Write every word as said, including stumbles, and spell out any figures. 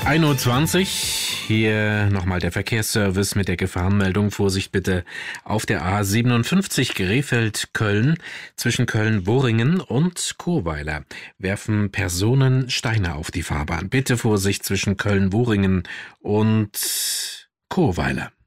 ein Uhr zwanzig, hier nochmal der Verkehrsservice mit der Gefahrenmeldung. Vorsicht bitte auf der A siebenundfünfzig Krefeld-Köln. Zwischen Köln-Worringen und Churweiler werfen Personen Steine auf die Fahrbahn. Bitte Vorsicht zwischen Köln-Worringen und Churweiler.